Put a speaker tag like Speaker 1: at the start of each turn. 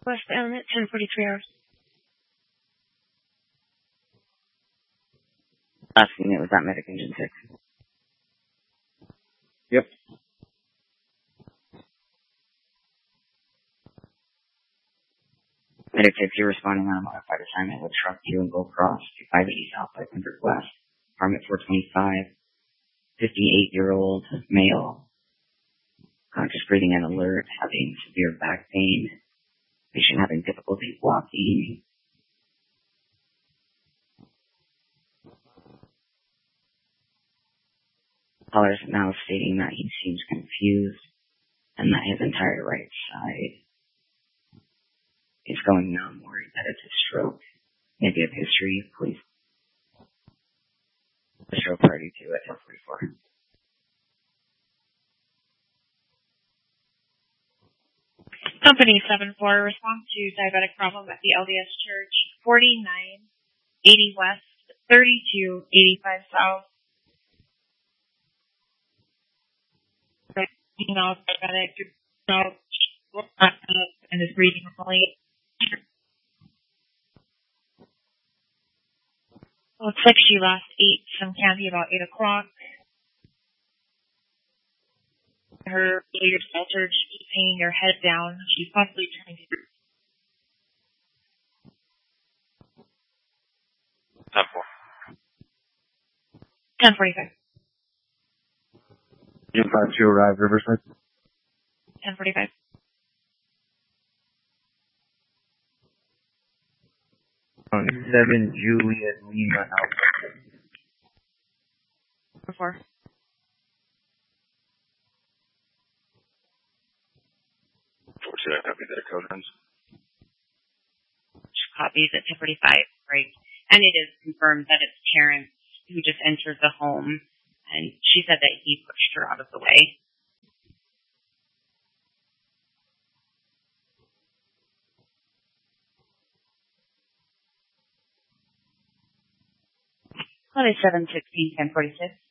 Speaker 1: Westbound at 10:43 hours.
Speaker 2: Last unit was at Medic Engine 6.
Speaker 3: Yep.
Speaker 2: Medic 6, you're responding on a modified assignment with Truck 2 and Gold Cross, 258 South 500 West. Apartment 425, 58-year-old male. Conscious breathing and alert, having severe back pain. Patient having difficulty walking. Caller is now stating that he seems confused and that his entire right side is going numb, worried that it's a stroke. Maybe a history, please. The stroke party 2 at 10:44.
Speaker 1: Company 7-4, respond to diabetic problem at the LDS Church, 4980 West, 3285 South. Now diabetic, and is breathing normally. Looks like she lost some candy about 8 o'clock. Her behavior's altered. She's hanging her head down. She's possibly trying to... 10:45.
Speaker 3: Jim 52 arrived, Riverside.
Speaker 1: 10:45.
Speaker 3: On 7 Juliet Lima Alpha.
Speaker 1: Before.
Speaker 4: Should I copy that code runs?
Speaker 2: Copies at 10:45, right? And it is confirmed that it's Terrence who just entered the home, and she said that he pushed her out of the way. Call 716 1046.